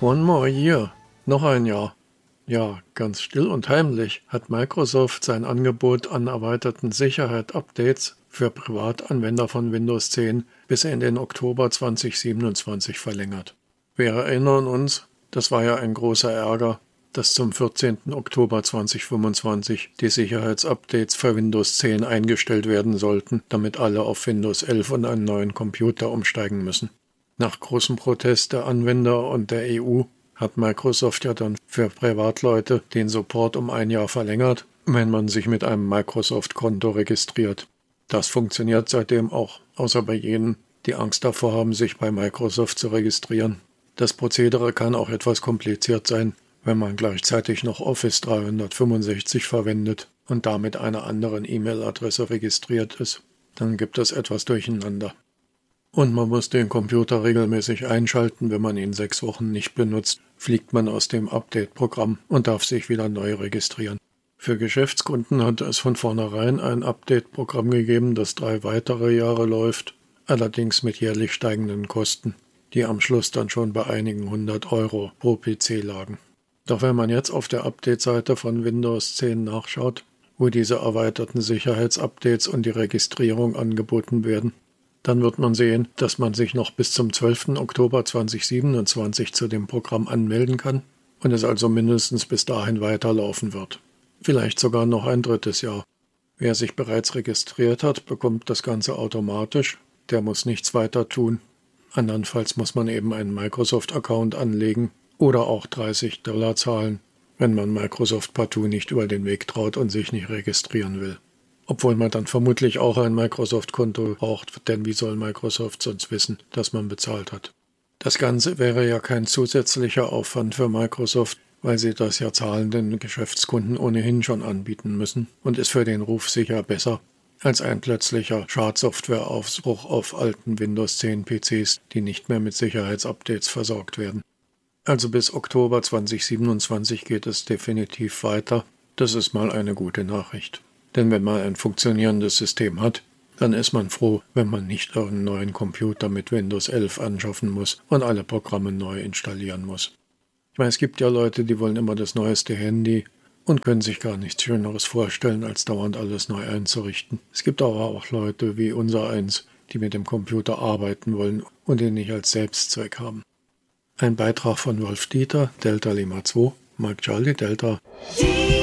One more year. Noch ein Jahr. Ja, ganz still und heimlich hat Microsoft sein Angebot an erweiterten Sicherheit-Updates für Privatanwender von Windows 10 bis in den Oktober 2027 verlängert. Wir erinnern uns, das war ja ein großer Ärger, dass zum 14. Oktober 2025 die Sicherheitsupdates für Windows 10 eingestellt werden sollten, damit alle auf Windows 11 und einen neuen Computer umsteigen müssen. Nach großem Protest der Anwender und der EU hat Microsoft ja dann für Privatleute den Support um ein Jahr verlängert, wenn man sich mit einem Microsoft-Konto registriert. Das funktioniert seitdem auch, außer bei jenen, die Angst davor haben, sich bei Microsoft zu registrieren. Das Prozedere kann auch etwas kompliziert sein, wenn man gleichzeitig noch Office 365 verwendet und damit einer anderen E-Mail-Adresse registriert ist. Dann gibt es etwas Durcheinander. Und man muss den Computer regelmäßig einschalten. Wenn man ihn 6 Wochen nicht benutzt, fliegt man aus dem Update-Programm und darf sich wieder neu registrieren. Für Geschäftskunden hat es von vornherein ein Update-Programm gegeben, das 3 weitere Jahre läuft, allerdings mit jährlich steigenden Kosten, die am Schluss dann schon bei einigen 100 € pro PC lagen. Doch wenn man jetzt auf der Update-Seite von Windows 10 nachschaut, wo diese erweiterten Sicherheitsupdates und die Registrierung angeboten werden, dann wird man sehen, dass man sich noch bis zum 12. Oktober 2027 zu dem Programm anmelden kann und es also mindestens bis dahin weiterlaufen wird. Vielleicht sogar noch ein 3. Jahr. Wer sich bereits registriert hat, bekommt das Ganze automatisch. Der muss nichts weiter tun. Andernfalls muss man eben einen Microsoft-Account anlegen oder auch $30 zahlen, wenn man Microsoft partout nicht über den Weg traut und sich nicht registrieren will. Obwohl man dann vermutlich auch ein Microsoft-Konto braucht, denn wie soll Microsoft sonst wissen, dass man bezahlt hat? Das Ganze wäre ja kein zusätzlicher Aufwand für Microsoft, weil sie das ja zahlenden Geschäftskunden ohnehin schon anbieten müssen und ist für den Ruf sicher besser als ein plötzlicher Schadsoftwareausbruch auf alten Windows 10 PCs, die nicht mehr mit Sicherheitsupdates versorgt werden. Also bis Oktober 2027 geht es definitiv weiter. Das ist mal eine gute Nachricht. Denn wenn man ein funktionierendes System hat, dann ist man froh, wenn man nicht einen neuen Computer mit Windows 11 anschaffen muss und alle Programme neu installieren muss. Ich meine, es gibt ja Leute, die wollen immer das neueste Handy und können sich gar nichts Schöneres vorstellen, als dauernd alles neu einzurichten. Es gibt aber auch Leute wie unser eins, die mit dem Computer arbeiten wollen und ihn nicht als Selbstzweck haben. Ein Beitrag von Wolf Dieter, Delta Lima 2, Mike Charlie Delta.